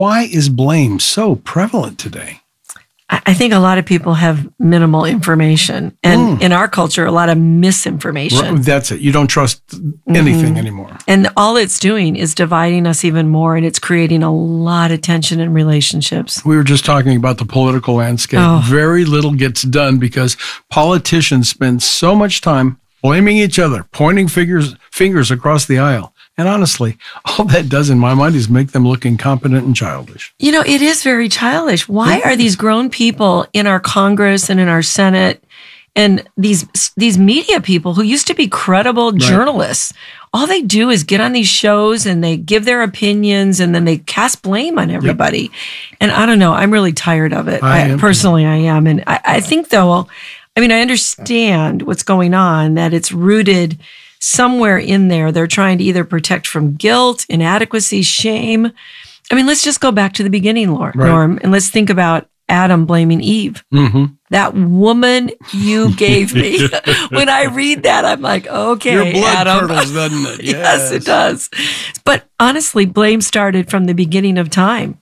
Why is blame so prevalent today? I think a lot of people have minimal information, and in our culture, a lot of misinformation. That's it. You don't trust anything anymore. And all it's doing is dividing us even more, and it's creating a lot of tension in relationships. We were just talking about the political landscape. Very little gets done because politicians spend so much time blaming each other, pointing fingers across the aisle. And honestly, all that does in my mind is make them look incompetent and childish. You know, it is very childish. Why are these grown people in our Congress and in our Senate and these media people who used to be credible journalists, all they do is get on these shows and they give their opinions and then they cast blame on everybody. Yep. And I don't know, I'm really tired of it. I am. And I think, though, I mean, I understand what's going on, that it's rooted somewhere in there. They're trying to either protect from guilt, inadequacy, shame. I mean, let's just go back to the beginning, Norm, and let's think about Adam blaming Eve. That woman you gave me. When I read that, I'm like, okay, your blood Adam. curdles, doesn't it? Yes, it does. But honestly, blame started from the beginning of time.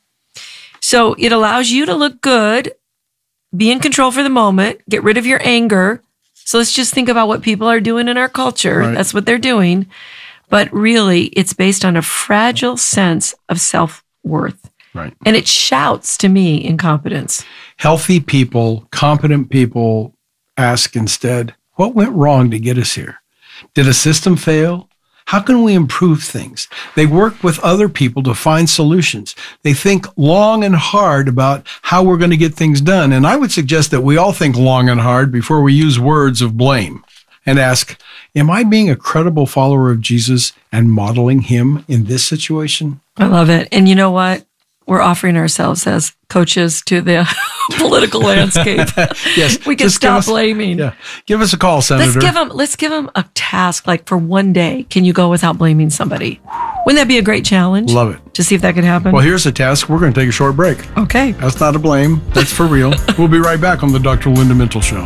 So it allows you to look good, be in control for the moment, get rid of your anger. So let's just think about what people are doing in our culture. Right. That's what they're doing. But really, it's based on a fragile sense of self-worth. Right. And it shouts to me incompetence. Healthy people, competent people ask instead, what went wrong to get us here? Did a system fail? How can we improve things? They work with other people to find solutions. They think long and hard about how we're going to get things done. And I would suggest that we all think long and hard before we use words of blame and ask, am I being a credible follower of Jesus and modeling him in this situation? I love it. And you know what? We're offering ourselves as coaches to the political landscape. Yes. We can stop blaming. Yeah. Give us a call, Senator. Let's give them a task, like for one day, can you go without blaming somebody? Wouldn't that be a great challenge? Love it. To see if that could happen? Well, here's a task. We're going to take a short break. Okay. That's not a blame. That's for real. We'll be right back on the Dr. Linda Mintle Show.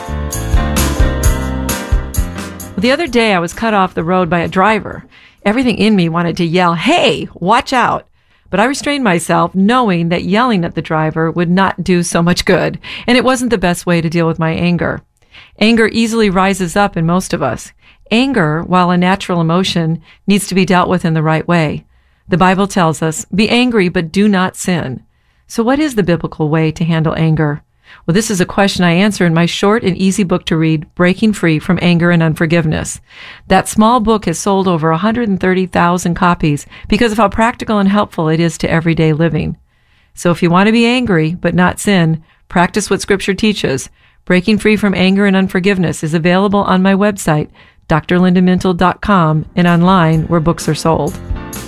The other day, I was cut off the road by a driver. Everything in me wanted to yell, hey, watch out. But I restrained myself, knowing that yelling at the driver would not do so much good, and it wasn't the best way to deal with my anger. Anger easily rises up in most of us. Anger, while a natural emotion, needs to be dealt with in the right way. The Bible tells us, be angry, but do not sin. So what is the biblical way to handle anger? Well, this is a question I answer in my short and easy book to read, Breaking Free from Anger and Unforgiveness. That small book has sold over 130,000 copies because of how practical and helpful it is to everyday living. So if you want to be angry but not sin, practice what Scripture teaches. Breaking Free from Anger and Unforgiveness is available on my website, drlindamintle.com, and online where books are sold.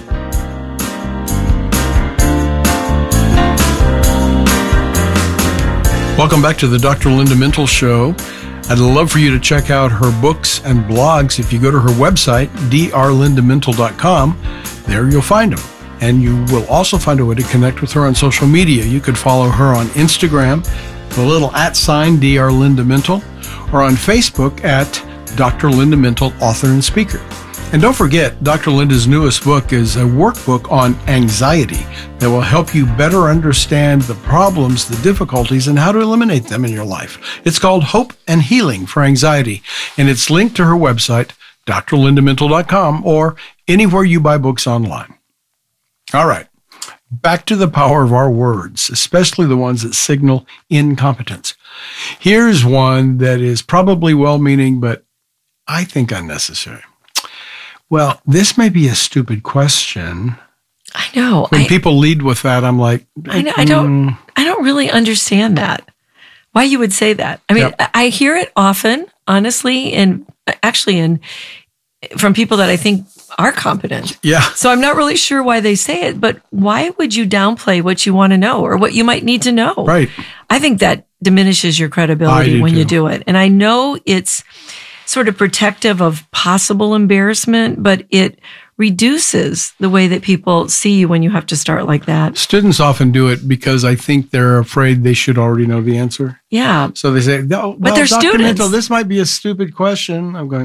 Welcome back to the Dr. Linda Mintle Show. I'd love for you to check out her books and blogs. If you go to her website, drlindamintle.com, there you'll find them. And you will also find a way to connect with her on social media. You could follow her on Instagram, the little @ Dr. Linda Mintle, or on Facebook at Dr. Linda Mintle, author and speaker. And don't forget, Dr. Linda's newest book is a workbook on anxiety that will help you better understand the problems, the difficulties, and how to eliminate them in your life. It's called Hope and Healing for Anxiety, and it's linked to her website, drlindamintle.com, or anywhere you buy books online. All right, back to the power of our words, especially the ones that signal incompetence. Here's one that is probably well-meaning, but I think unnecessary. Well, this may be a stupid question. I know. When people lead with that, I'm like, I don't really understand that. Why you would say that? I mean, yep. I hear it often, honestly, and actually from people that I think are competent. Yeah. So I'm not really sure why they say it, but why would you downplay what you want to know or what you might need to know? Right. I think that diminishes your credibility when you do it. And I know it's sort of protective of possible embarrassment, but it reduces the way that people see you when you have to start like that. Students often do it because I think they're afraid they should already know the answer. Yeah. So they say, no, but they're students. Mintle, this might be a stupid question. I'm going,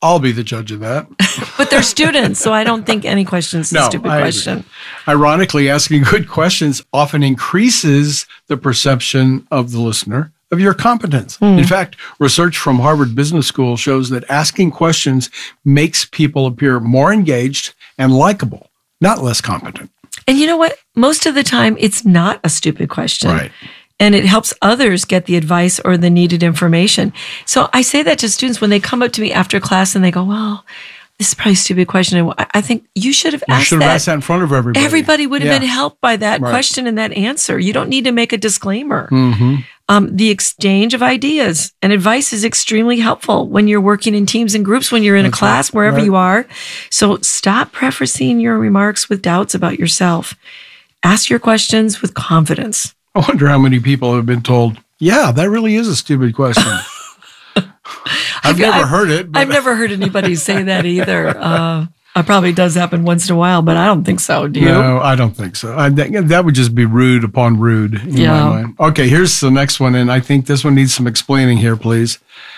I'll be the judge of that. But they're students, so I don't think any question is a stupid question. Agree. Ironically, asking good questions often increases the perception of the listener of your competence. In fact, research from Harvard Business School shows that asking questions makes people appear more engaged and likable, not less competent. And you know what? Most of the time, it's not a stupid question. Right. And it helps others get the advice or the needed information. So I say that to students when they come up to me after class and they go, well, this is probably a stupid question. And I think you should have asked that. You should have asked that in front of everybody. Everybody would have been helped by that question and that answer. You don't need to make a disclaimer. The exchange of ideas and advice is extremely helpful when you're working in teams and groups, when you're in a class, wherever you are. So stop prefacing your remarks with doubts about yourself. Ask your questions with confidence. I wonder how many people have been told, yeah, that really is a stupid question. I've never heard it. I've never heard anybody say that either. It probably does happen once in a while, but I don't think so. Do you? No, I don't think so. That would just be rude upon rude in my mind. Okay, here's the next one, and I think this one needs some explaining here, please.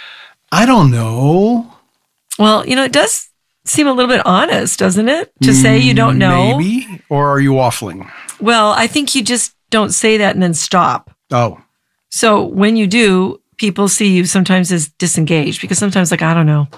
I don't know. Well, it does seem a little bit honest, doesn't it? To say you don't know. Maybe, or are you waffling? Well, I think you just don't say that and then stop. Oh. So when you do, people see you sometimes as disengaged because sometimes I don't know.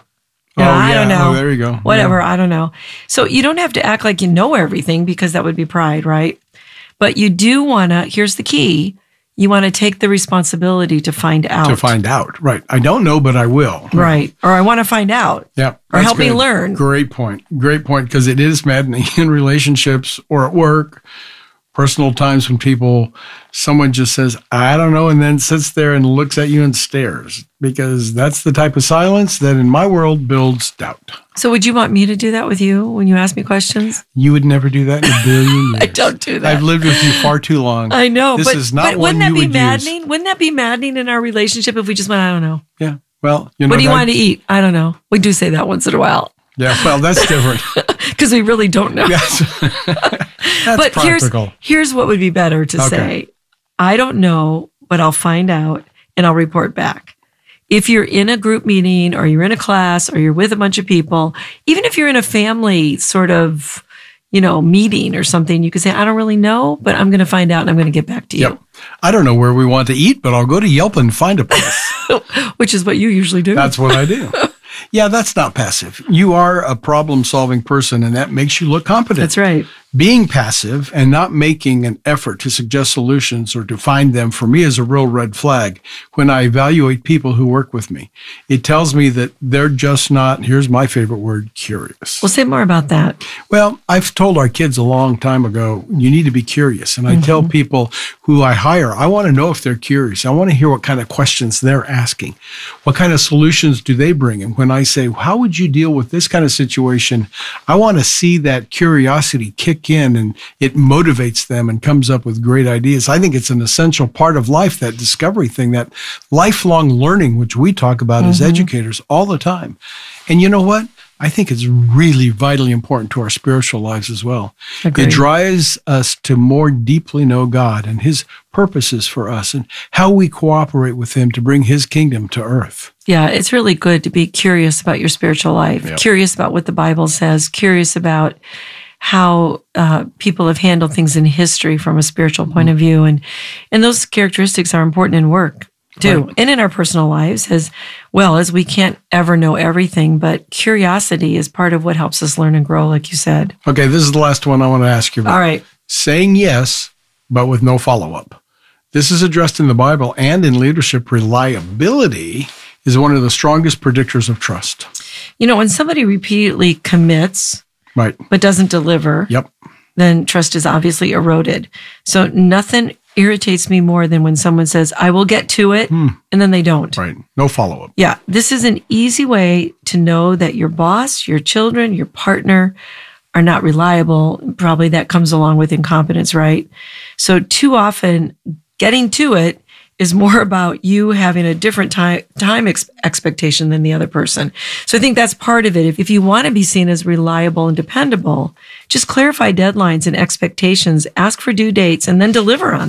I don't know. Oh, there you go. Whatever. I don't know. So you don't have to act like you know everything because that would be pride, right? But you do want to, here's the key. You want to take the responsibility to find out. To find out. Right. I don't know, but I will. Right. Or I want to find out. Yeah. Or help me learn. Great point. Great point. Because it is maddening in relationships or at work. Personal times when someone just says, I don't know, and then sits there and looks at you and stares, because that's the type of silence that in my world builds doubt. So would you want me to do that with you when you ask me questions? You would never do that in a billion years. I don't do that. I've lived with you far too long. I know. This is not but one wouldn't that you be would maddening? use. Wouldn't that be maddening in our relationship if we just went, I don't know? Yeah. Well, what do you want to eat? I don't know. We do say that once in a while. Yeah, well, that's different. Because we really don't know. Yes. That's but practical. Here's what would be better to say. I don't know, but I'll find out and I'll report back. If you're in a group meeting or you're in a class or you're with a bunch of people, even if you're in a family sort of, meeting or something, you could say, I don't really know, but I'm going to find out and I'm going to get back to you. Yep. I don't know where we want to eat, but I'll go to Yelp and find a place. Which is what you usually do. That's what I do. Yeah, that's not passive. You are a problem-solving person, and that makes you look competent. That's right. Being passive and not making an effort to suggest solutions or to find them, for me, is a real red flag when I evaluate people who work with me. It tells me that they're just not, here's my favorite word, curious. Well, say more about that. Well, I've told our kids a long time ago, you need to be curious. And I tell people who I hire, I want to know if they're curious. I want to hear what kind of questions they're asking. What kind of solutions do they bring? And when I say, how would you deal with this kind of situation? I want to see that curiosity kick in and it motivates them and comes up with great ideas. I think it's an essential part of life, that discovery thing, that lifelong learning, which we talk about as educators all the time. And you know what? I think it's really vitally important to our spiritual lives as well. Agreed. It drives us to more deeply know God and His purposes for us and how we cooperate with Him to bring His kingdom to earth. Yeah, it's really good to be curious about your spiritual life, curious about what the Bible says, curious about how people have handled things in history from a spiritual point of view. And those characteristics are important in work too, right. And in our personal lives as well, as we can't ever know everything, but curiosity is part of what helps us learn and grow, like you said. Okay, this is the last one I want to ask you about. All right. Saying yes, but with no follow-up. This is addressed in the Bible and in leadership. Reliability is one of the strongest predictors of trust. When somebody repeatedly commits, right, but doesn't deliver, then trust is obviously eroded. So nothing irritates me more than when someone says, I will get to it, and then they don't. Right. No follow-up. Yeah. This is an easy way to know that your boss, your children, your partner are not reliable. Probably that comes along with incompetence, right? So too often, getting to it is more about you having a different time expectation than the other person. So I think that's part of it. If you want to be seen as reliable and dependable, just clarify deadlines and expectations, ask for due dates, and then deliver on them.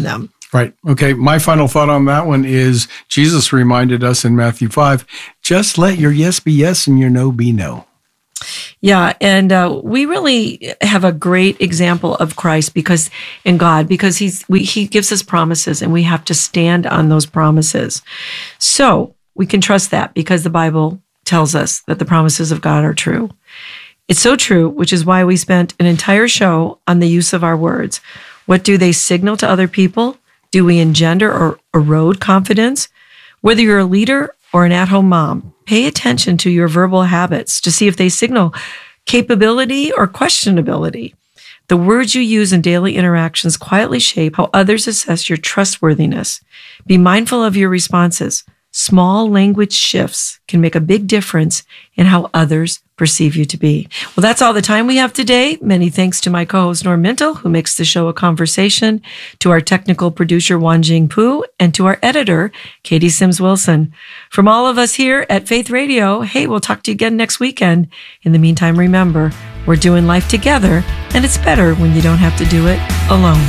Right. Okay. My final thought on that one is Jesus reminded us in Matthew 5, just let your yes be yes and your no be no. Yeah, and we really have a great example of Christ because he gives us promises, and we have to stand on those promises. So we can trust that because the Bible tells us that the promises of God are true. It's so true, which is why we spent an entire show on the use of our words. What do they signal to other people? Do we engender or erode confidence? Whether you're a leader or an at-home mom, pay attention to your verbal habits to see if they signal capability or questionability. The words you use in daily interactions quietly shape how others assess your trustworthiness. Be mindful of your responses. Small language shifts can make a big difference in how others perceive you to be. Well, that's all the time we have today. Many thanks to my co-host Norm Mintle, who makes the show a conversation, to our technical producer Wanjing Pu, and to our editor Katie Sims Wilson. From all of us here at Faith Radio, hey, we'll talk to you again next weekend. In the meantime, remember, we're doing life together, and it's better when you don't have to do it alone.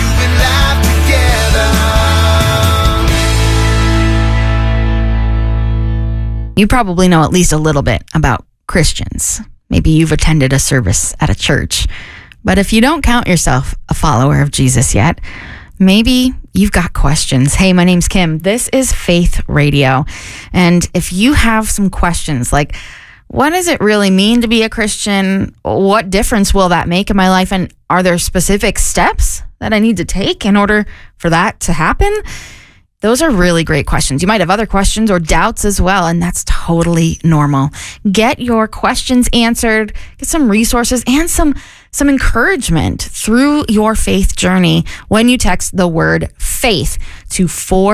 You probably know at least a little bit about Christians. Maybe you've attended a service at a church. But if you don't count yourself a follower of Jesus yet, maybe you've got questions. Hey, my name's Kim. This is Faith Radio. And if you have some questions like, what does it really mean to be a Christian? What difference will that make in my life? And are there specific steps that I need to take in order for that to happen? Those are really great questions. You might have other questions or doubts as well, and that's totally normal. Get your questions answered, get some resources and some encouragement through your faith journey when you text the word faith to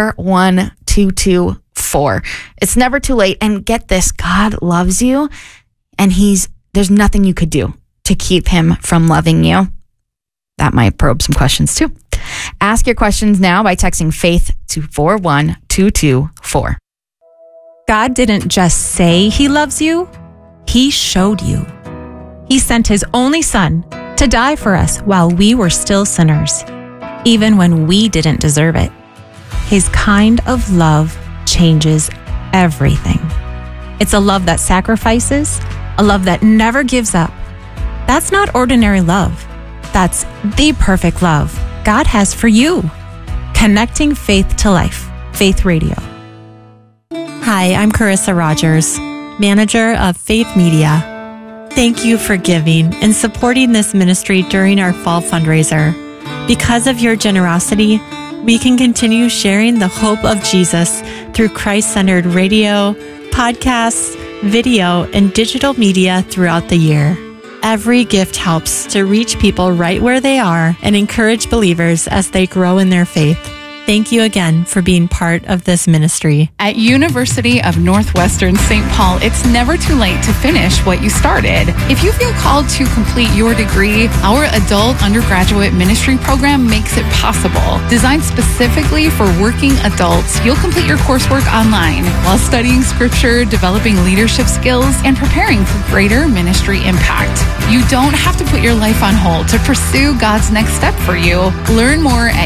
41224. It's never too late. And get this, God loves you, and there's nothing you could do to keep him from loving you. That might probe some questions too. Ask your questions now by texting faith to 41224. God didn't just say he loves you, he showed you. He sent his only son to die for us while we were still sinners, even when we didn't deserve it. His kind of love changes everything. It's a love that sacrifices, a love that never gives up. That's not ordinary love. That's the perfect love God has for you. Connecting faith to life. Faith Radio. Hi, I'm Carissa Rogers, manager of Faith Media. Thank you for giving and supporting this ministry during our fall fundraiser. Because of your generosity, we can continue sharing the hope of Jesus through Christ-centered radio, podcasts, video, and digital media throughout the year. Every gift helps to reach people right where they are and encourage believers as they grow in their faith. Thank you again for being part of this ministry. At University of Northwestern St. Paul, it's never too late to finish what you started. If you feel called to complete your degree, our adult undergraduate ministry program makes it possible. Designed specifically for working adults, you'll complete your coursework online while studying scripture, developing leadership skills, and preparing for greater ministry impact. You don't have to put your life on hold to pursue God's next step for you. Learn more at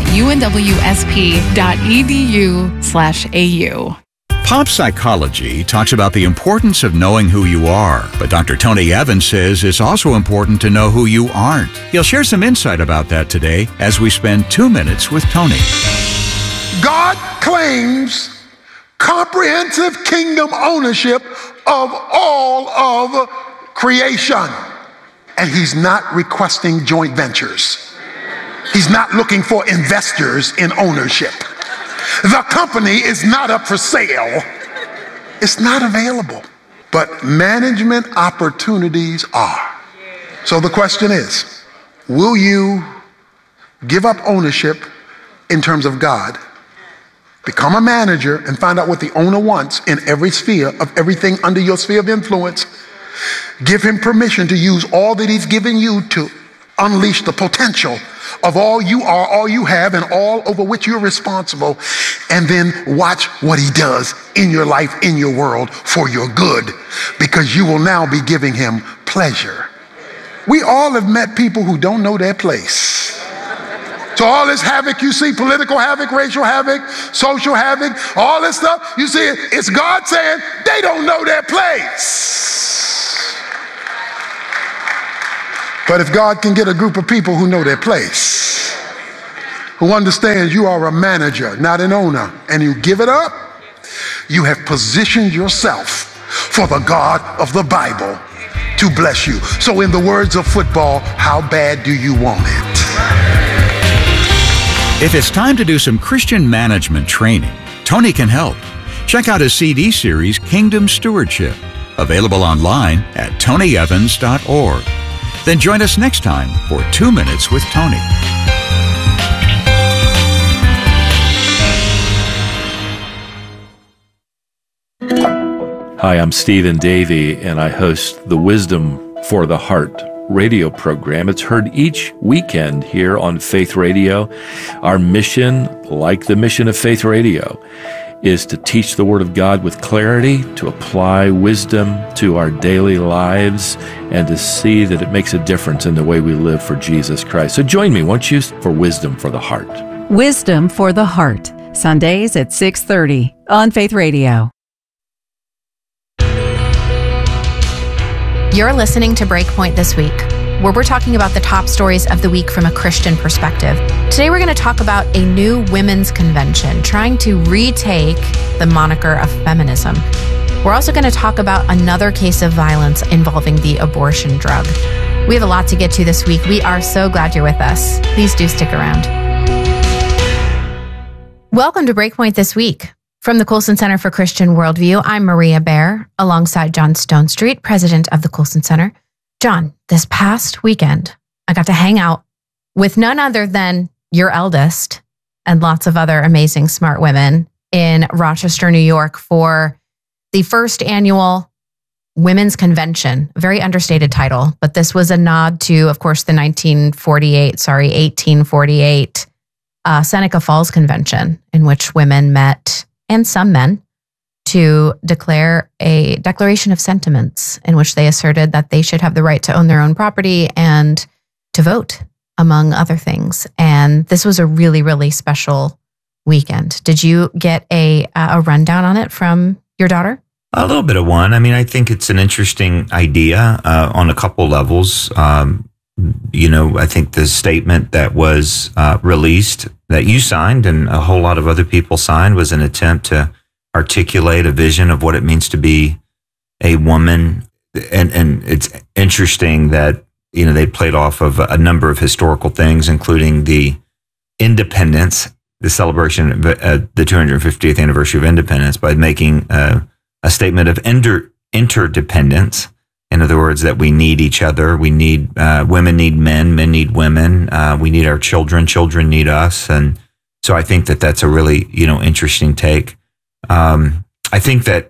unwsp.edu/au. Pop psychology talks about the importance of knowing who you are, but Dr. Tony Evans says it's also important to know who you aren't. He'll share some insight about that today as we spend 2 minutes with Tony. God claims comprehensive kingdom ownership of all of creation. And he's not requesting joint ventures. He's not looking for investors in ownership. The company is not up for sale. It's not available. But management opportunities are. So the question is, will you give up ownership in terms of God, become a manager, and find out what the owner wants in every sphere of everything under your sphere of influence? Give him permission to use all that he's given you to unleash the potential of all you are, all you have, and all over which you're responsible, and then watch what he does in your life, in your world, for your good, because you will now be giving him pleasure. We all have met people who don't know their place. So all this havoc you see, political havoc, racial havoc, social havoc, all this stuff, you see, it's God saying they don't know their place. But if God can get a group of people who know their place, who understands you are a manager, not an owner, and you give it up, you have positioned yourself for the God of the Bible to bless you. So in the words of football, how bad do you want it? If it's time to do some Christian management training, Tony can help. Check out his CD series, Kingdom Stewardship, available online at tonyevans.org. Then join us next time for 2 Minutes with Tony. Hi, I'm Stephen Davey, and I host the Wisdom for the Heart radio program. It's heard each weekend here on Faith Radio. Our mission, like the mission of Faith Radio, is to teach the Word of God with clarity, to apply wisdom to our daily lives, and to see that it makes a difference in the way we live for Jesus Christ. So join me, won't you, for Wisdom for the Heart. Wisdom for the Heart, Sundays at 6:30 on Faith Radio. You're listening to Breakpoint This Week, where we're talking about the top stories of the week from a Christian perspective. Today we're going to talk about a new women's convention trying to retake the moniker of feminism. We're also going to talk about another case of violence involving the abortion drug. We have a lot to get to this week. We are so glad you're with us. Please do stick around. Welcome to Breakpoint This Week. From the Colson Center for Christian Worldview, I'm Maria Bear, alongside John Stonestreet, president of the Colson Center. John, this past weekend, I got to hang out with none other than your eldest and lots of other amazing, smart women in Rochester, New York for the first annual Women's Convention. A very understated title, but this was a nod to, of course, the 1848 Seneca Falls Convention, in which women met, and some men, to declare a declaration of sentiments in which they asserted that they should have the right to own their own property and to vote, among other things. And this was a really, really special weekend. Did you get a rundown on it from your daughter? A little bit of one. I mean, I think it's an interesting idea on a couple levels. I think the statement that was released that you signed and a whole lot of other people signed was an attempt to articulate a vision of what it means to be a woman. And it's interesting that, they played off of a number of historical things, including the independence, the celebration of the 250th anniversary of independence, by making a statement of interdependence. In other words, that we need each other. We need, women need men need women. We need our children need us. And so I think that that's a really, interesting take. I think that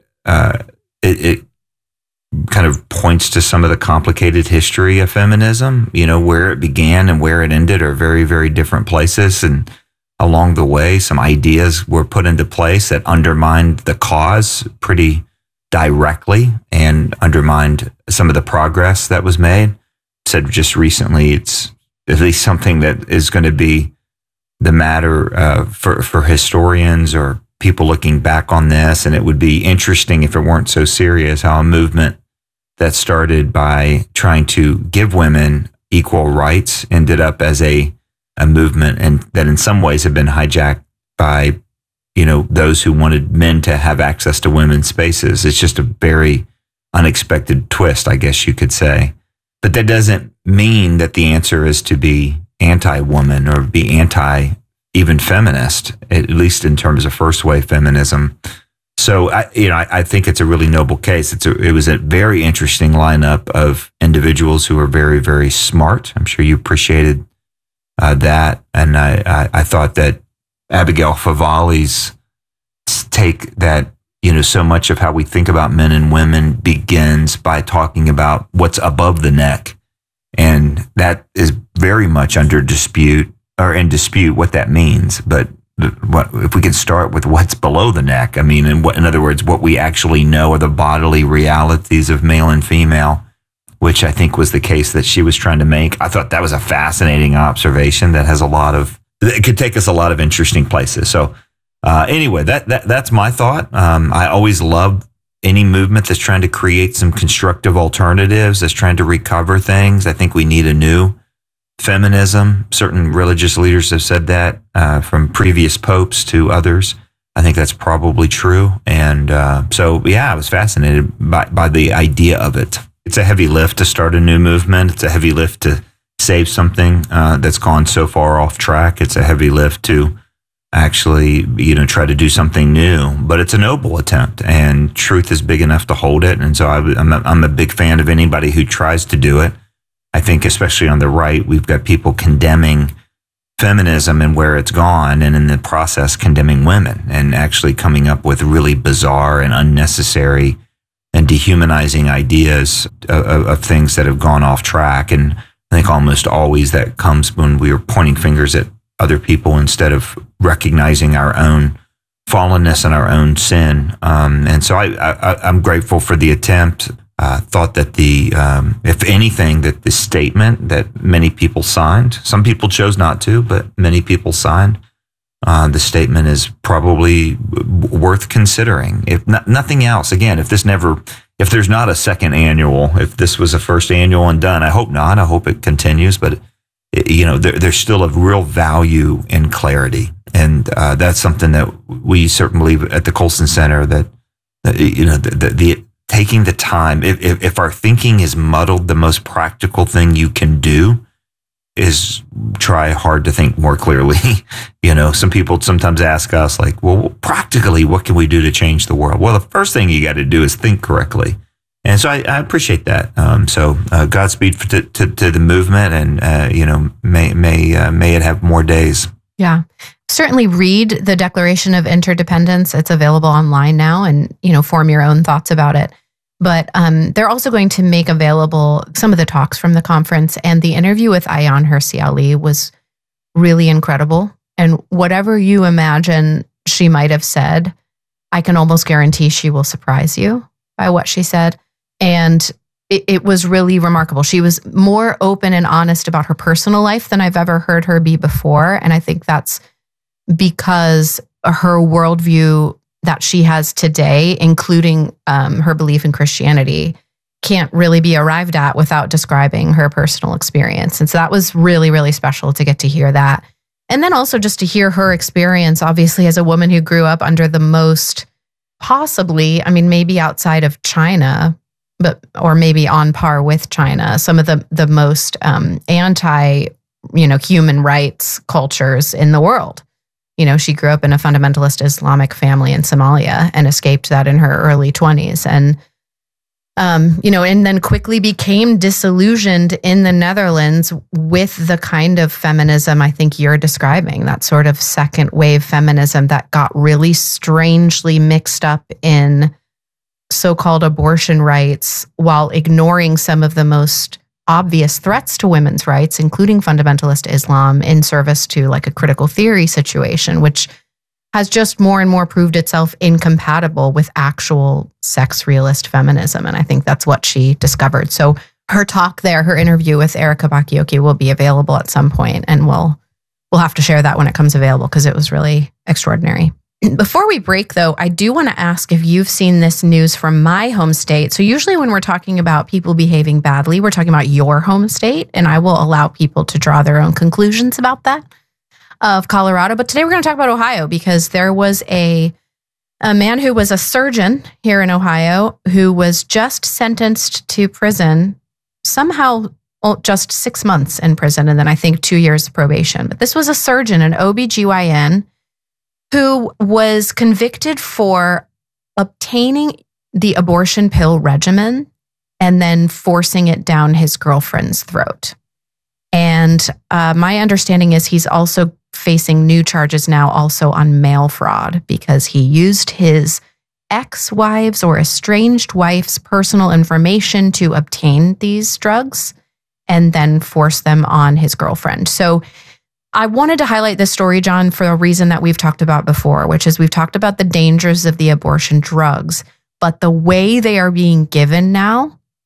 it kind of points to some of the complicated history of feminism. Where it began and where it ended are very, very different places. And along the way, some ideas were put into place that undermined the cause pretty directly and undermined some of the progress that was made. Said just recently, it's at least something that is going to be the matter for historians or people looking back on this. And it would be interesting if it weren't so serious how a movement that started by trying to give women equal rights ended up as a movement, and that in some ways have been hijacked by those who wanted men to have access to women's spaces. It's just a very unexpected twist, I guess you could say. But that doesn't mean that the answer is to be anti-woman or be even feminist, at least in terms of first wave feminism. So I think it's a really noble case. It was a very interesting lineup of individuals who were very, very smart. I'm sure you appreciated that. And I thought that Abigail Favali's take that, so much of how we think about men and women begins by talking about what's above the neck. And that is very much in dispute what that means. But if we could start with what's below the neck, in other words, what we actually know are the bodily realities of male and female, which I think was the case that she was trying to make. I thought that was a fascinating observation that has a lot of it could take us a lot of interesting places. So anyway, that's my thought. I always love any movement that's trying to create some constructive alternatives, that's trying to recover things. I think we need a new feminism. Certain religious leaders have said that, from previous popes to others. I think that's probably true. And so, yeah, I was fascinated by the idea of it. It's a heavy lift to start a new movement. It's a heavy lift to save something that's gone so far off track. It's a heavy lift to actually, try to do something new. But it's a noble attempt, and truth is big enough to hold it. And so I'm a big fan of anybody who tries to do it. I think especially on the right, we've got people condemning feminism and where it's gone, and in the process condemning women, and actually coming up with really bizarre and unnecessary and dehumanizing ideas of things that have gone off track. And I think almost always that comes when we are pointing fingers at other people instead of recognizing our own fallenness and our own sin. And so I'm grateful for the attempt. Thought that if anything, that the statement that many people signed, some people chose not to, but many people signed, the statement is probably worth considering. If nothing else, again, if there's not a second annual, if this was a first annual and done, I hope not. I hope it continues, but there's still a real value in clarity. And that's something that we certainly believe at the Colson Center, that, the taking the time, if our thinking is muddled, the most practical thing you can do is try hard to think more clearly. Some people sometimes ask us, like, well, practically, what can we do to change the world? Well, the first thing you got to do is think correctly. And so I appreciate that. So Godspeed to the movement, and may it have more days. Yeah, certainly read the Declaration of Interdependence. It's available online now, and form your own thoughts about it. But they're also going to make available some of the talks from the conference, and the interview with Ayaan Hirsi Ali was really incredible. And whatever you imagine she might have said, I can almost guarantee she will surprise you by what she said. And it was really remarkable. She was more open and honest about her personal life than I've ever heard her be before. And I think that's because her worldview that she has today, including her belief in Christianity, can't really be arrived at without describing her personal experience. And so that was really, really special to get to hear that. And then also just to hear her experience, obviously, as a woman who grew up under the most, possibly, maybe outside of China, or maybe on par with China, some of the most anti, human rights cultures in the world. She grew up in a fundamentalist Islamic family in Somalia and escaped that in her early 20s. And, and then quickly became disillusioned in the Netherlands with the kind of feminism I think you're describing, that sort of second wave feminism that got really strangely mixed up in so-called abortion rights while ignoring some of the most obvious threats to women's rights, including fundamentalist Islam, in service to like a critical theory situation, which has just more and more proved itself incompatible with actual sex realist feminism. And I think that's what she discovered. So her talk there, her interview with Erica Bakioki, will be available at some point, and we'll have to share that when it comes available, because it was really extraordinary. Before we break, though, I do want to ask if you've seen this news from my home state. So usually when we're talking about people behaving badly, we're talking about your home state, and I will allow people to draw their own conclusions about that, of Colorado. But today we're going to talk about Ohio, because there was a man who was a surgeon here in Ohio who was just sentenced to prison, somehow just 6 months in prison, and then I think 2 years probation. But this was a surgeon, an OBGYN, who was convicted for obtaining the abortion pill regimen and then forcing it down his girlfriend's throat. And my understanding is he's also facing new charges now also on mail fraud, because he used his ex-wife's or estranged wife's personal information to obtain these drugs and then force them on his girlfriend. So I wanted to highlight this story, John, for a reason that we've talked about before, which is we've talked about the dangers of the abortion drugs, but the way they are being given now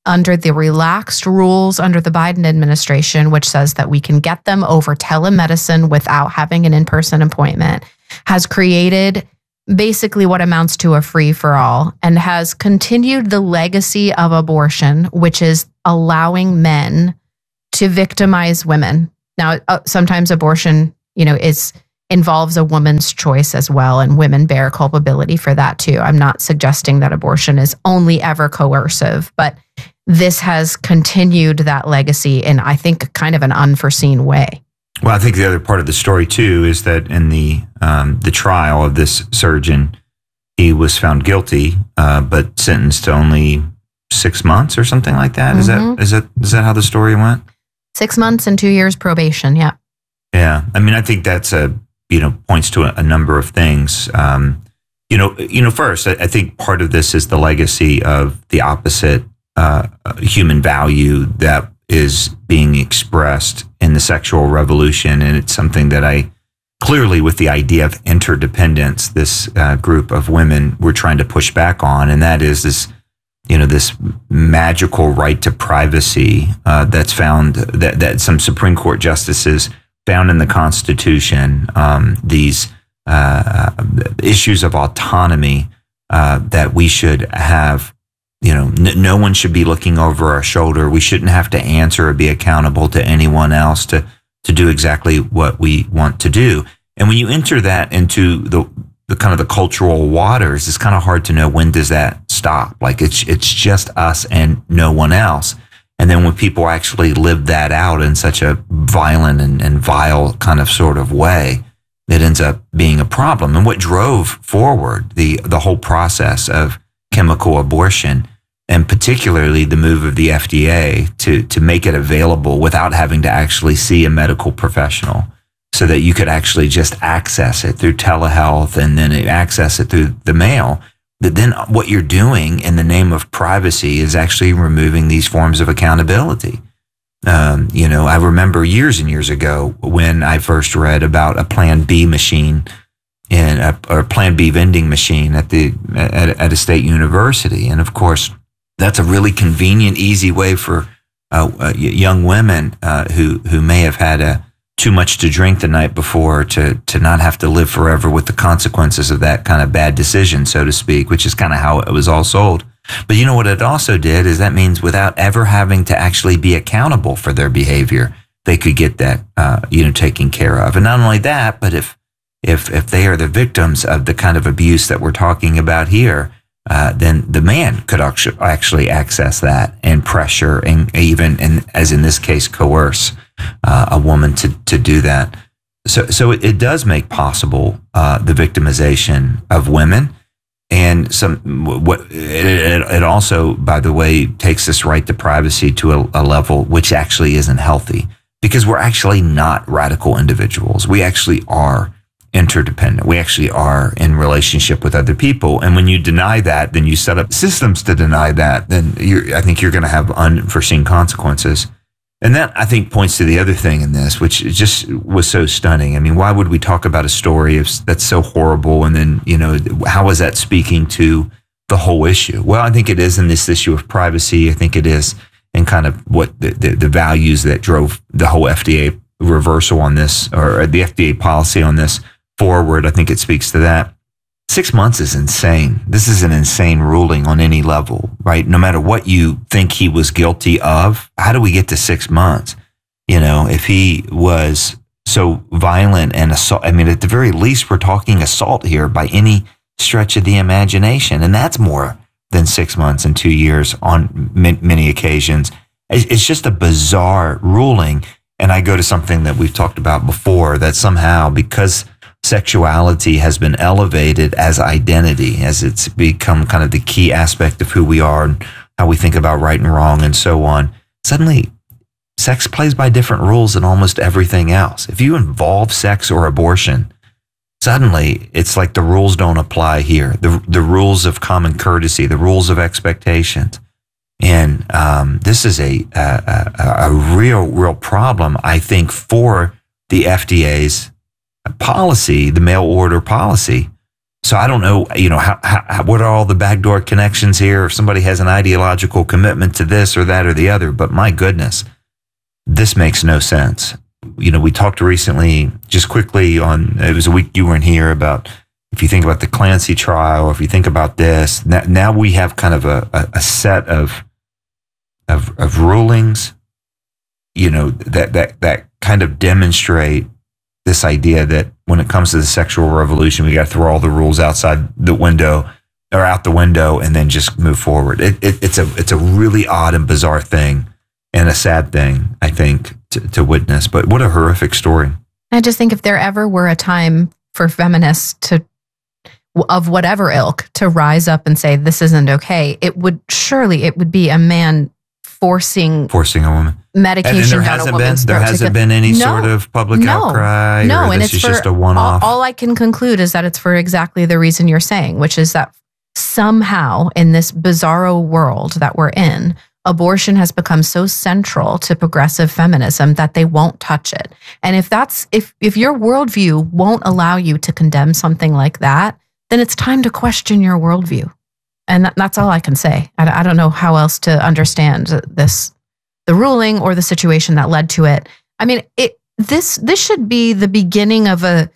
under the relaxed rules under the Biden administration, which says that we can get them over telemedicine without having an in-person appointment, has created basically what amounts to a free-for-all and has continued the legacy of abortion, which is allowing men to victimize women. Now, sometimes abortion, involves a woman's choice as well, and women bear culpability for that too. I'm not suggesting that abortion is only ever coercive, but this has continued that legacy in, I think, kind of an unforeseen way. Well, I think the other part of the story too is that in the trial of this surgeon, he was found guilty, but sentenced to only 6 months or something like that. Mm-hmm. Is that how the story went? 6 months and 2 years probation. Yeah. Yeah. I mean, I think that's points to a number of things. First, I think part of this is the legacy of the opposite human value that is being expressed in the sexual revolution. And it's something that I clearly, with the idea of interdependence, this group of women were trying to push back on. And that is this magical right to privacy that's found, that some Supreme Court justices found in the Constitution, these issues of autonomy that we should have. No one should be looking over our shoulder. We shouldn't have to answer or be accountable to anyone else to do exactly what we want to do. And when you enter that into the kind of the cultural waters, it's kind of hard to know when does that stop. Like it's just us and no one else. And then when people actually live that out in such a violent and vile kind of sort of way, it ends up being a problem. And what drove forward the whole process of chemical abortion, and particularly the move of the FDA to make it available without having to actually see a medical professional, so that you could actually just access it through telehealth and then access it through the mail. That then what you're doing in the name of privacy is actually removing these forms of accountability. I remember years and years ago when I first read about a Plan B machine or Plan B vending machine at a state university. And of course, that's a really convenient, easy way for young women who may have had too much to drink the night before to not have to live forever with the consequences of that kind of bad decision, so to speak, which is kind of how it was all sold. But you know what it also did is that means without ever having to actually be accountable for their behavior, they could get that taken care of. And not only that, but if they are the victims of the kind of abuse that we're talking about here, then the man could actually access that and pressure and even, and as in this case, coerce a woman to do that. So it does make possible the victimization of women, and it also, by the way, takes this right to privacy to a level which actually isn't healthy, because we're actually not radical individuals. We actually are interdependent. We actually are in relationship with other people. And when you deny that, then you set up systems to deny that, then I think you're going to have unforeseen consequences. And that, I think, points to the other thing in this, which just was so stunning. I mean, why would we talk about a story that's so horrible? And then, how is that speaking to the whole issue? Well, I think it is in this issue of privacy. I think it is in kind of what the values that drove the whole FDA reversal on this, or the FDA policy on this forward. I think it speaks to that. 6 months is insane. This is an insane ruling on any level, right? No matter what you think he was guilty of, how do we get to 6 months? If he was so violent and assault, I mean, at the very least, we're talking assault here by any stretch of the imagination. And that's more than 6 months and 2 years on many occasions. It's just a bizarre ruling. And I go to something that we've talked about before, that somehow, because sexuality has been elevated as identity, as it's become kind of the key aspect of who we are and how we think about right and wrong and so on, suddenly sex plays by different rules than almost everything else. If you involve sex or abortion, suddenly it's like the rules don't apply here. The rules of common courtesy, the rules of expectations. And this is a real problem, I think, for the FDA's policy, the mail order policy. So I don't know, how, what are all the backdoor connections here? If somebody has an ideological commitment to this or that or the other, but my goodness, this makes no sense. We talked recently, just quickly it was a week you weren't here, about if you think about the Clancy trial, if you think about this, now we have kind of a set of rulings, that kind of demonstrate this idea that when it comes to the sexual revolution, we got to throw all the rules outside the window or out the window and then just move forward. It's a really odd and bizarre thing and a sad thing, I think, to witness. But what a horrific story. I just think if there ever were a time for feminists of whatever ilk to rise up and say this isn't okay, it would be a man forcing a woman medication down a woman's throat. There hasn't been any sort of public outcry. No, and this it's is just a one-off. All I can conclude is that it's for exactly the reason you're saying, which is that somehow in this bizarro world that we're in, abortion has become so central to progressive feminism that they won't touch it. And if your worldview won't allow you to condemn something like that, then it's time to question your worldview. And that's all I can say. I don't know how else to understand the ruling or the situation that led to it. I mean, this should be the beginning of the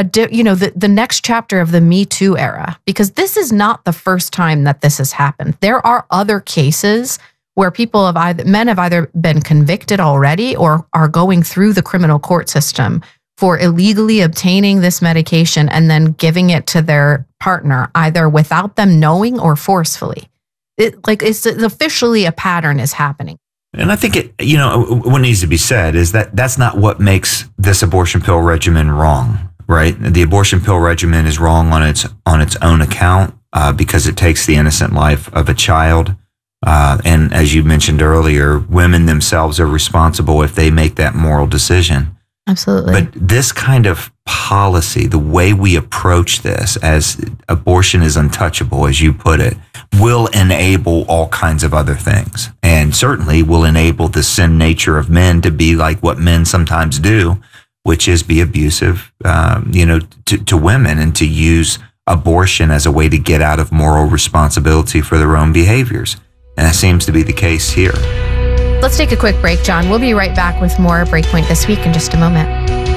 next chapter of the Me Too era, because this is not the first time that this has happened. There are other cases where men have either been convicted already or are going through the criminal court system for illegally obtaining this medication and then giving it to their partner, either without them knowing or forcefully. It's officially a pattern is happening. And I think what needs to be said is that that's not what makes this abortion pill regimen wrong, right? The abortion pill regimen is wrong on its own account because it takes the innocent life of a child. And as you mentioned earlier, women themselves are responsible if they make that moral decision. Absolutely. But this kind of policy, the way we approach this, as abortion is untouchable, as you put it, will enable all kinds of other things. And certainly will enable the sin nature of men to be like what men sometimes do, which is be abusive, to women, and to use abortion as a way to get out of moral responsibility for their own behaviors. And that seems to be the case here. Let's take a quick break, John. We'll be right back with more Breakpoint This Week in just a moment.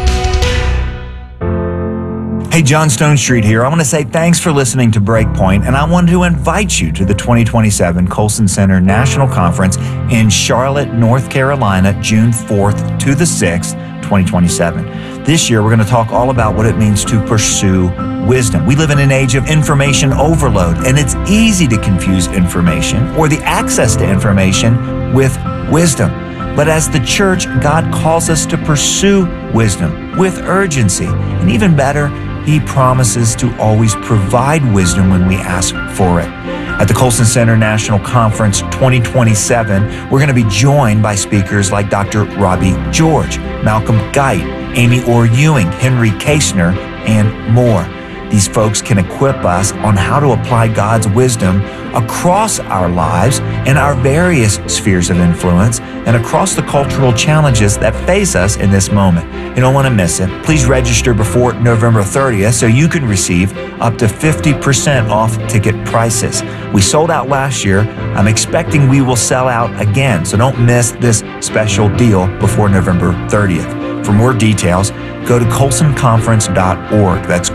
Hey, John Stonestreet here. I want to say thanks for listening to Breakpoint, and I want to invite you to the 2027 Colson Center National Conference in Charlotte, North Carolina, June 4th to the 6th, 2027. This year, we're going to talk all about what it means to pursue wisdom. We live in an age of information overload, and it's easy to confuse information or the access to information with wisdom. But as the church, God calls us to pursue wisdom with urgency. And even better, He promises to always provide wisdom when we ask for it. At the Colson Center National Conference 2027, we're going to be joined by speakers like Dr. Robbie George, Malcolm Guite, Amy Orr Ewing, Henry Kasner, and more. These folks can equip us on how to apply God's wisdom across our lives and our various spheres of influence and across the cultural challenges that face us in this moment. You don't want to miss it. Please register before November 30th so you can receive up to 50% off ticket prices. We sold out last year. I'm expecting we will sell out again, so don't miss this special deal before November 30th. For more details, go to colsonconference.org. That's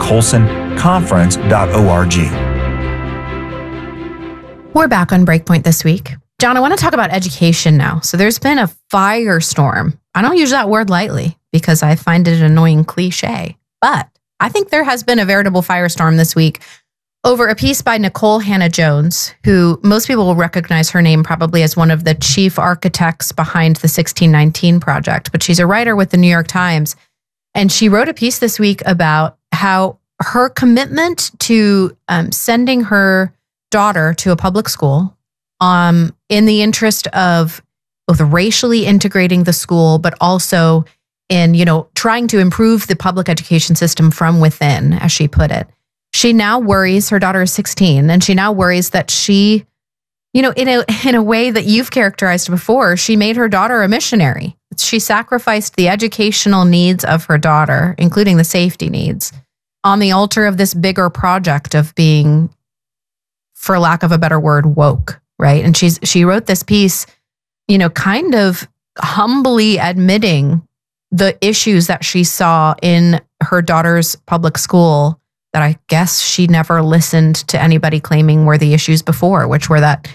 colsonconference.org. We're back on Breakpoint This Week. John, I want to talk about education now. So there's been a firestorm. I don't use that word lightly because I find it an annoying cliche, but I think there has been a veritable firestorm this week over a piece by Nicole Hannah-Jones, who most people will recognize her name probably as one of the chief architects behind the 1619 Project, but she's a writer with the New York Times. And she wrote a piece this week about how her commitment to sending her daughter to a public school in the interest of both racially integrating the school, but also in, trying to improve the public education system from within, as she put it. She now worries, her daughter is 16, and she now worries that she, in a way that you've characterized before, she made her daughter a missionary. She sacrificed the educational needs of her daughter, including the safety needs, on the altar of this bigger project of being, for lack of a better word, woke, right? And she wrote this piece, kind of humbly admitting the issues that she saw in her daughter's public school that I guess she never listened to anybody claiming were the issues before, which were that,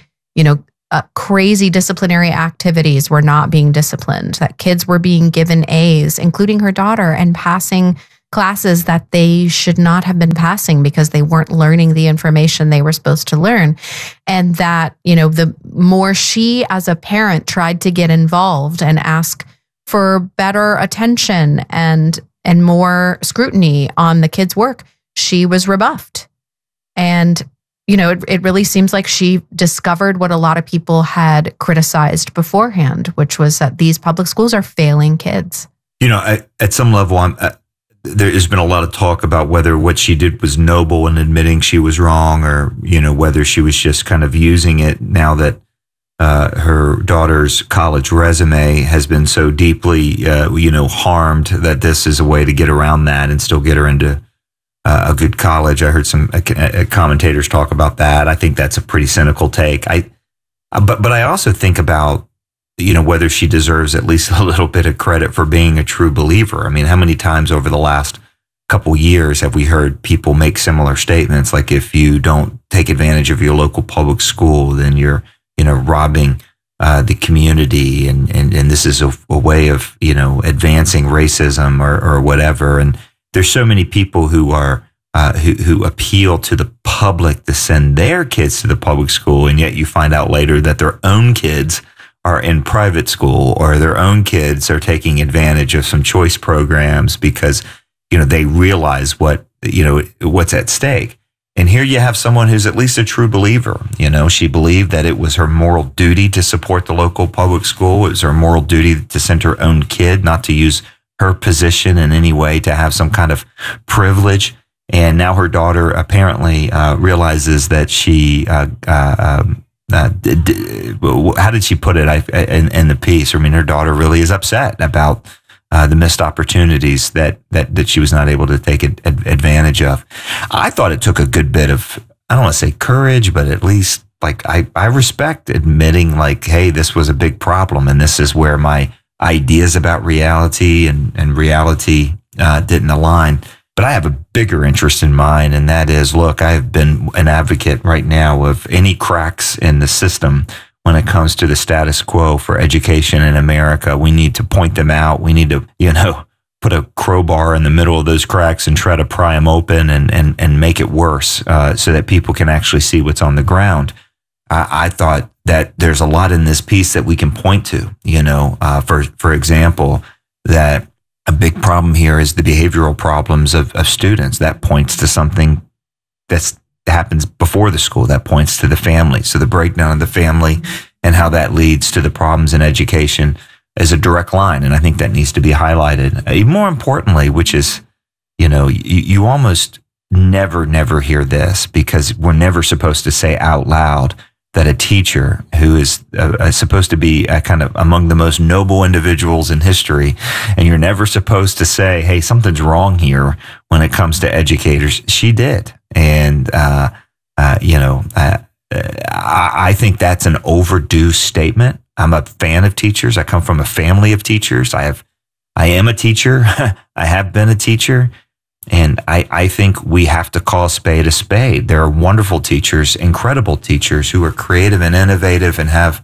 crazy disciplinary activities were not being disciplined, that kids were being given A's, including her daughter, and passing classes that they should not have been passing because they weren't learning the information they were supposed to learn. And that, the more she as a parent tried to get involved and ask for better attention and more scrutiny on the kids' work, she was rebuffed. And it really seems like she discovered what a lot of people had criticized beforehand, which was that these public schools are failing kids. At some level, there's been a lot of talk about whether what she did was noble in admitting she was wrong, or whether she was just kind of using it now that her daughter's college resume has been so deeply, harmed, that this is a way to get around that and still get her into a good college. I heard some commentators talk about that. I think that's a pretty cynical take. But I also think about, whether she deserves at least a little bit of credit for being a true believer. I mean, how many times over the last couple years have we heard people make similar statements? Like, if you don't take advantage of your local public school, then you're, robbing the community. And this is a way of, advancing racism or whatever. And there's so many people who are who appeal to the public to send their kids to the public school, and yet you find out later that their own kids are in private school, or their own kids are taking advantage of some choice programs because they realize what's at stake. And here you have someone who's at least a true believer. She believed that it was her moral duty to support the local public school. It was her moral duty to send her own kid, not to use her position in any way to have some kind of privilege. And now her daughter apparently realizes that she, how did she put it in the piece? I mean, her daughter really is upset about the missed opportunities that she was not able to take advantage of. I thought it took a good bit of, I don't want to say courage, but at least I respect admitting hey, this was a big problem, and this is where my ideas about reality and reality didn't align. But I have a bigger interest in mine, and that is, look, I've been an advocate right now of any cracks in the system when it comes to the status quo for education in America. We need to point them out. We need to, put a crowbar in the middle of those cracks and try to pry them open and make it worse so that people can actually see what's on the ground. I thought that there's a lot in this piece that we can point to, for example, that a big problem here is the behavioral problems of students. That points to something that happens before the school, that points to the family. So the breakdown of the family and how that leads to the problems in education is a direct line. And I think that needs to be highlighted. More importantly, which is, you almost never hear this, because we're never supposed to say out loud that a teacher who is supposed to be kind of among the most noble individuals in history, and you're never supposed to say, hey, something's wrong here when it comes to educators. She did. And, I think that's an overdue statement. I'm a fan of teachers. I come from a family of teachers. I am a teacher. I have been a teacher. And I think we have to call a spade a spade. There are wonderful teachers, incredible teachers who are creative and innovative and have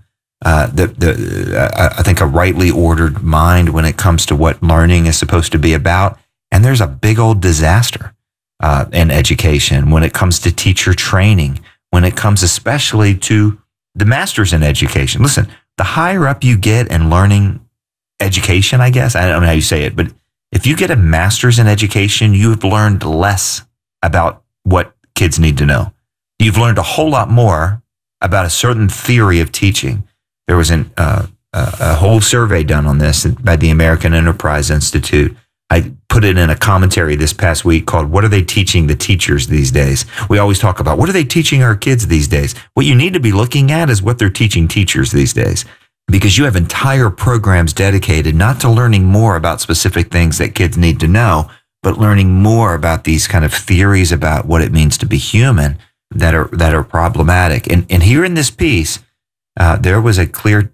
I think a rightly ordered mind when it comes to what learning is supposed to be about. And there's a big old disaster in education when it comes to teacher training, when it comes especially to the masters in education. Listen, the higher up you get in learning education, I guess, I don't know how you say it, but if you get a master's in education, you've learned less about what kids need to know. You've learned a whole lot more about a certain theory of teaching. There was a whole survey done on this by the American Enterprise Institute. I put it in a commentary this past week called, "What are they teaching the teachers these days?" We always talk about, what are they teaching our kids these days? What you need to be looking at is what they're teaching teachers these days. Because you have entire programs dedicated not to learning more about specific things that kids need to know, but learning more about these kind of theories about what it means to be human that are problematic. And here in this piece, there was a clear,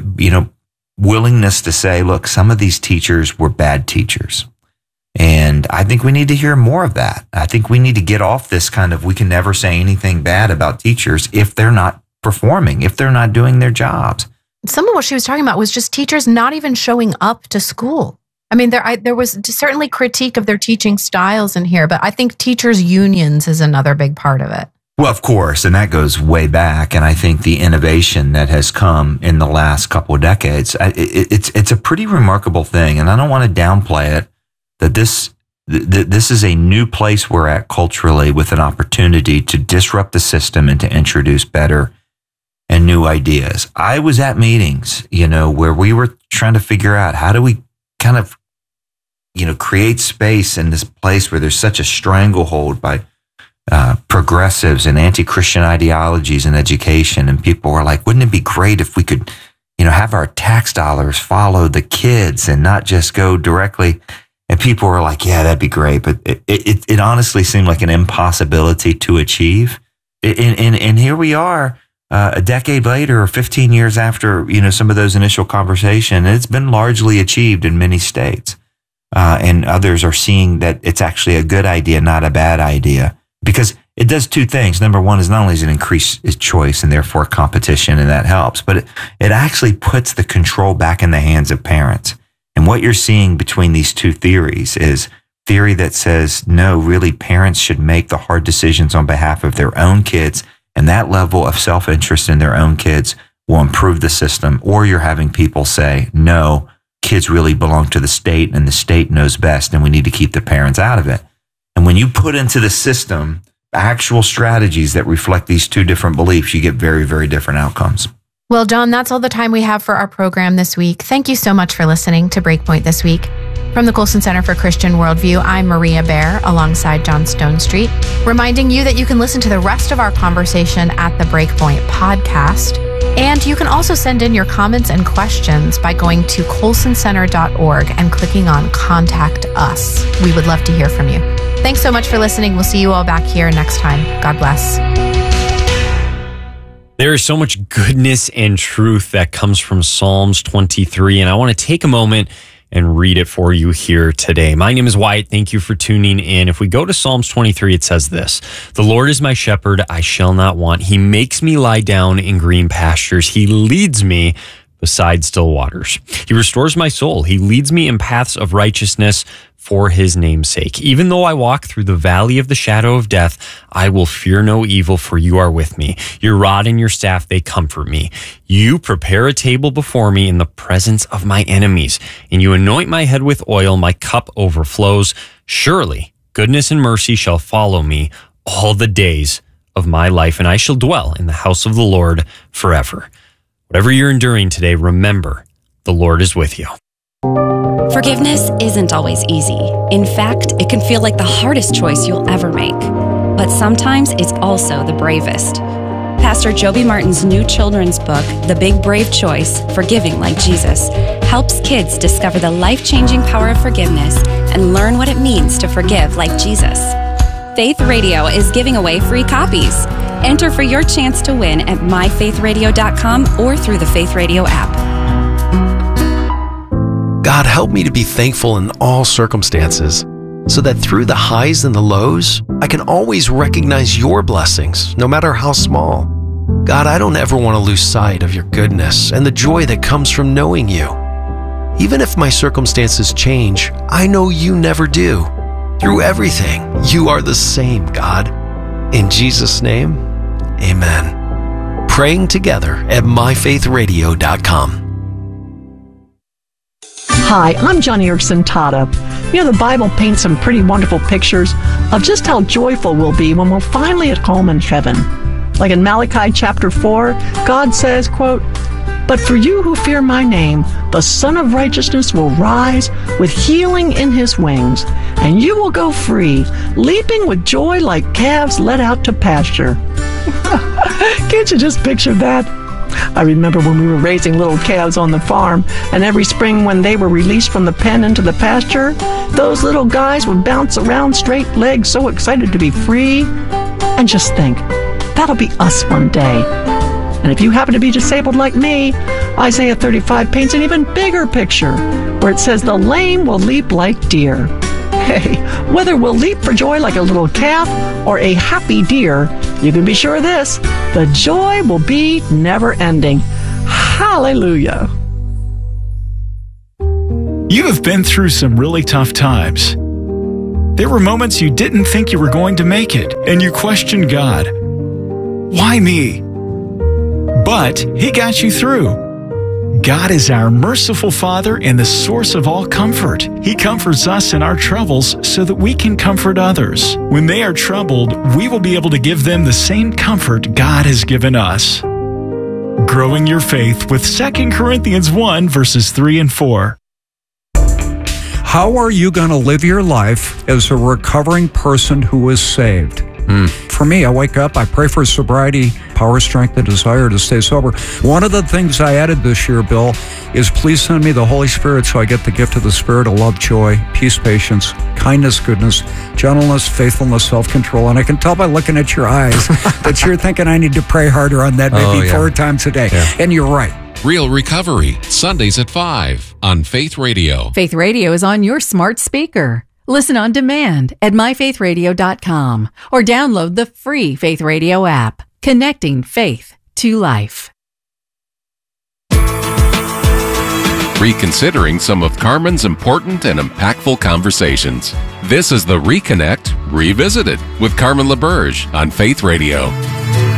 willingness to say, look, some of these teachers were bad teachers. And I think we need to hear more of that. I think we need to get off this kind of, we can never say anything bad about teachers if they're not performing, if they're not doing their jobs. Some of what she was talking about was just teachers not even showing up to school. I mean, there was certainly critique of their teaching styles in here, but I think teachers' unions is another big part of it. Well, of course, and that goes way back. And I think the innovation that has come in the last couple of decades, it's a pretty remarkable thing. And I don't want to downplay it, that this is a new place we're at culturally with an opportunity to disrupt the system and to introduce better and new ideas. I was at meetings, where we were trying to figure out how do we kind of, create space in this place where there's such a stranglehold by progressives and anti-Christian ideologies in education. And people were like, wouldn't it be great if we could, have our tax dollars follow the kids and not just go directly? And people were like, yeah, that'd be great. But it honestly seemed like an impossibility to achieve. And here we are a decade later or 15 years after, some of those initial conversations. It's been largely achieved in many states. And others are seeing that it's actually a good idea, not a bad idea. Because it does two things. Number one is not only does it increase choice and therefore competition, and that helps, but it actually puts the control back in the hands of parents. And what you're seeing between these two theories is theory that says, no, really, parents should make the hard decisions on behalf of their own kids, and that level of self-interest in their own kids will improve the system. Or you're having people say, no, kids really belong to the state, and the state knows best, and we need to keep the parents out of it. And when you put into the system actual strategies that reflect these two different beliefs, you get very, very different outcomes. Well, John, that's all the time we have for our program this week. Thank you so much for listening to Breakpoint this week. From the Colson Center for Christian Worldview, I'm Maria Bear alongside John Stonestreet, reminding you that you can listen to the rest of our conversation at the Breakpoint podcast. And you can also send in your comments and questions by going to colsoncenter.org and clicking on Contact Us. We would love to hear from you. Thanks so much for listening. We'll see you all back here next time. God bless. There is so much goodness and truth that comes from Psalms 23, and I want to take a moment and read it for you here today. My name is Wyatt. Thank you for tuning in. If we go to Psalms 23, it says this: "The Lord is my shepherd, I shall not want. He makes me lie down in green pastures. He leads me beside still waters. He restores my soul. He leads me in paths of righteousness for his name's sake. Even though I walk through the valley of the shadow of death, I will fear no evil, for you are with me. Your rod and your staff, they comfort me. You prepare a table before me in the presence of my enemies, and you anoint my head with oil. My cup overflows. Surely goodness and mercy shall follow me all the days of my life, and I shall dwell in the house of the Lord forever." Whatever you're enduring today, remember, the Lord is with you. Forgiveness isn't always easy. In fact, it can feel like the hardest choice you'll ever make. But sometimes it's also the bravest. Pastor Joby Martin's new children's book, The Big Brave Choice, Forgiving Like Jesus, helps kids discover the life-changing power of forgiveness and learn what it means to forgive like Jesus. Faith Radio is giving away free copies. Enter for your chance to win at myfaithradio.com or through the Faith Radio app. God, help me to be thankful in all circumstances, so that through the highs and the lows, I can always recognize your blessings, no matter how small. God, I don't ever want to lose sight of your goodness and the joy that comes from knowing you. Even if my circumstances change, I know you never do. Through everything, you are the same, God. In Jesus' name, amen. Praying together at myfaithradio.com. Hi, I'm Johnny Erickson Tata. The Bible paints some pretty wonderful pictures of just how joyful we'll be when we're finally at home in heaven. Like in Malachi chapter 4, God says, quote, "But for you who fear my name, the Son of Righteousness will rise with healing in his wings, and you will go free, leaping with joy like calves led out to pasture." Can't you just picture that? I remember when we were raising little calves on the farm, and every spring when they were released from the pen into the pasture, those little guys would bounce around straight legs, so excited to be free. And just think, that'll be us one day. And if you happen to be disabled like me, Isaiah 35 paints an even bigger picture, where it says the lame will leap like deer. Hey, whether we'll leap for joy like a little calf or a happy deer, you can be sure of this: the joy will be never ending. Hallelujah. You have been through some really tough times. There were moments you didn't think you were going to make it, and you questioned God. Why me? But He got you through. God is our merciful Father and the source of all comfort. He comforts us in our troubles so that we can comfort others. When they are troubled, we will be able to give them the same comfort God has given us. Growing your faith with 2 Corinthians 1, verses 3 and 4. How are you going to live your life as a recovering person who is saved? For me, I wake up, I pray for sobriety, power, strength, and desire to stay sober. One of the things I added this year, Bill, is please send me the Holy Spirit so I get the gift of the Spirit of love, joy, peace, patience, kindness, goodness, gentleness, faithfulness, self-control. And I can tell by looking at your eyes that you're thinking I need to pray harder on that maybe 4 times a day. Yeah. And you're right. Real Recovery, Sundays at 5 on Faith Radio. Faith Radio is on your smart speaker. Listen on demand at myfaithradio.com or download the free Faith Radio app, connecting faith to life. Reconsidering some of Carmen's important and impactful conversations. This is the Reconnect Revisited with Carmen LaBerge on Faith Radio.